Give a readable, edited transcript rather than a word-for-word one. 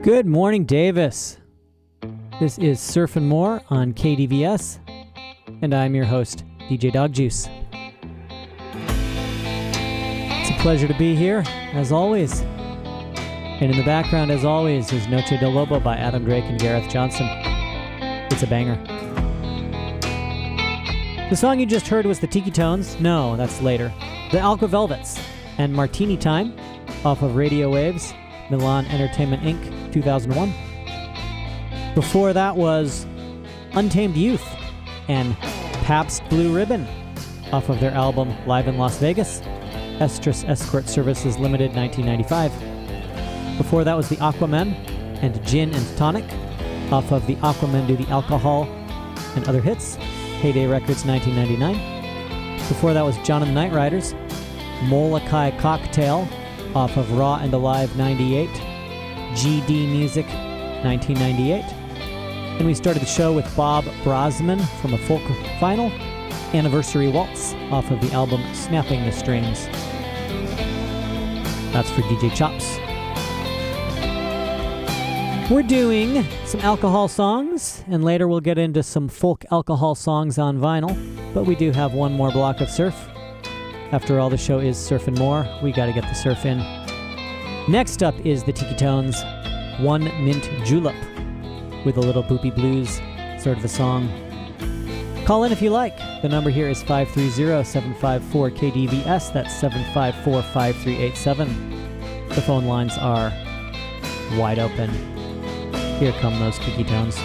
Good morning, Davis. This is Surf and More on KDVS, and I'm your host, DJ Dog Juice. It's a pleasure to be here, as always. And in the background, as always, is Noche del Lobo by Adam Drake and Gareth Johnson. It's a banger. The song you just heard was the Tiki Tones. No, that's later. The Alka Velvets and Martini Time off of Radio Waves, Milan Entertainment Inc., 2001. Before that was Untamed Youth and Pabst Blue Ribbon off of their album Live in Las Vegas, Estrus Escort Services Limited, 1995. Before that was the Aquamen and Gin and Tonic off of the Aquamen Do the Alcohol and Other Hits, Heyday Records, 1999. Before that was John and the Night Riders, Molokai Cocktail off of Raw and Alive, 98, GD Music, 1998. And we started the show with Bob Brosman from a folk vinyl, Anniversary Waltz off of the album Snapping the Strings. That's for DJ Chops. We're doing some alcohol songs, and later we'll get into some folk alcohol songs on vinyl, but we do have one more block of surf. After all, the show is Surf and More. We got to get the surf in. Next up is the Tiki Tones, One Mint Julep, with a little boopy blues sort of a song. Call in if you like. The number here is 530-754-KDVS. That's 754-5387. The phone lines are wide open. Here come those Tiki Tones.